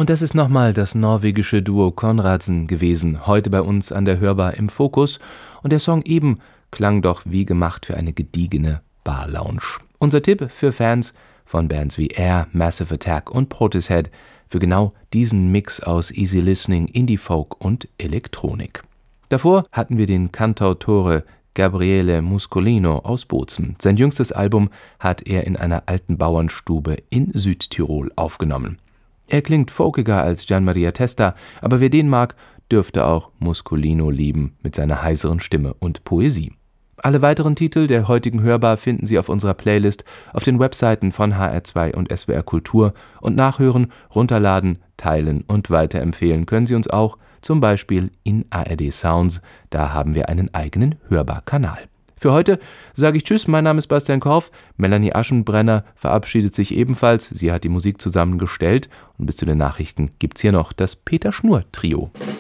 Und das ist nochmal das norwegische Duo Konradsen gewesen, heute bei uns an der Hörbar im Fokus. Und der Song eben klang doch wie gemacht für eine gediegene Bar-Lounge. Unser Tipp für Fans von Bands wie Air, Massive Attack und Portishead für genau diesen Mix aus Easy Listening, Indie-Folk und Elektronik. Davor hatten wir den Cantautore Gabriele Muscolino aus Bozen. Sein jüngstes Album hat er in einer alten Bauernstube in Südtirol aufgenommen. Er klingt folkiger als Gian Maria Testa, aber wer den mag, dürfte auch Muscolino lieben mit seiner heiseren Stimme und Poesie. Alle weiteren Titel der heutigen Hörbar finden Sie auf unserer Playlist auf den Webseiten von HR2 und SWR Kultur und nachhören, runterladen, teilen und weiterempfehlen können Sie uns auch, zum Beispiel in ARD Sounds, da haben wir einen eigenen Hörbar-Kanal. Für heute sage ich Tschüss, mein Name ist Bastian Korf, Melanie Aschenbrenner verabschiedet sich ebenfalls, sie hat die Musik zusammengestellt und bis zu den Nachrichten gibt's hier noch das Peter Schnurr Trio.